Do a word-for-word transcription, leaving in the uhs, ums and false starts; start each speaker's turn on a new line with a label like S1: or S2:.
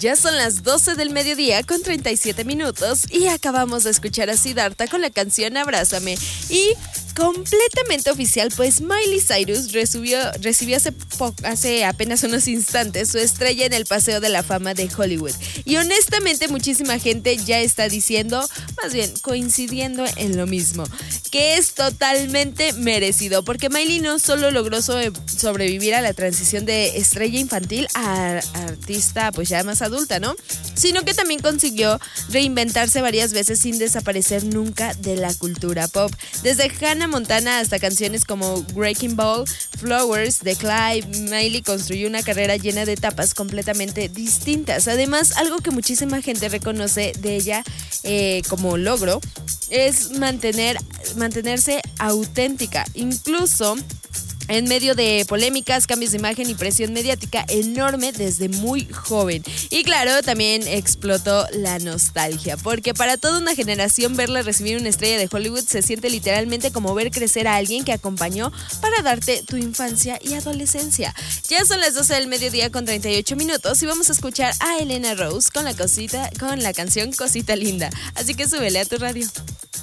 S1: Ya son las doce del mediodía con treinta y siete minutos y acabamos de escuchar a Siddhartha con la canción Abrázame. Y completamente oficial, pues Miley Cyrus recibió, recibió hace, po- hace apenas unos instantes su estrella en el Paseo de la Fama de Hollywood. Y honestamente muchísima gente ya está diciendo, más bien coincidiendo en lo mismo, que es totalmente merecido, porque Miley no solo logró sobre- sobrevivir a la transición de estrella infantil a artista pues ya más adulta, ¿no? Sino que también consiguió reinventarse varias veces sin desaparecer nunca de la cultura pop. Desde Hannah Montana hasta canciones como Breaking Ball, Flowers, The Clive, Miley construyó una carrera llena de etapas completamente distintas. Además, algo que muchísima gente reconoce de ella eh, como logro es mantener, mantenerse auténtica, incluso en medio de polémicas, cambios de imagen y presión mediática enorme desde muy joven. Y claro, también explotó la nostalgia, porque para toda una generación verla recibir una estrella de Hollywood se siente literalmente como ver crecer a alguien que acompañó para darte tu infancia y adolescencia. Ya son las doce del mediodía con treinta y ocho minutos y vamos a escuchar a Elena Rose con la cosita, con la canción Cosita Linda. Así que súbele a tu radio.